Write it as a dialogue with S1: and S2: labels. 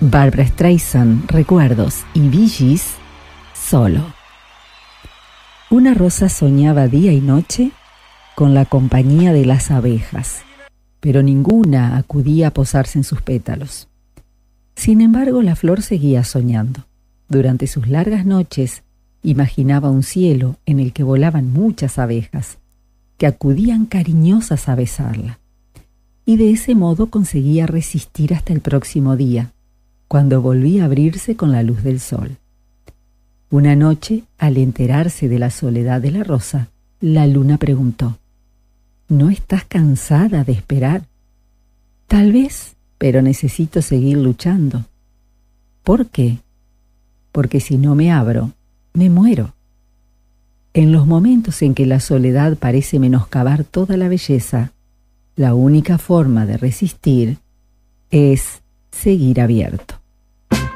S1: Barbra Streisand, Recuerdos y Bee Gees, Solo. Una rosa soñaba día y noche con la compañía de las abejas, pero ninguna acudía a posarse en sus pétalos. Sin embargo, la flor seguía soñando. Durante sus largas noches, imaginaba un cielo en el que volaban muchas abejas, que acudían cariñosas a besarla, y de ese modo conseguía resistir hasta el próximo día, cuando volvía a abrirse con la luz del sol. Una noche, al enterarse de la soledad de la rosa, la luna preguntó: ¿No estás cansada de esperar? Tal vez, pero necesito seguir luchando. ¿Por qué? Porque si no me abro, me muero. En los momentos en que la soledad parece menoscabar toda la belleza, la única forma de resistir es seguir abierto.